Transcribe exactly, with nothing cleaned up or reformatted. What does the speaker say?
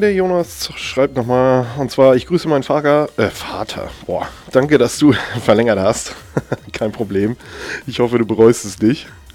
der Jonas schreibt nochmal, und zwar, ich grüße meinen Vater, äh, Vater, boah, danke, dass du verlängert hast, kein Problem, ich hoffe, du bereust es nicht.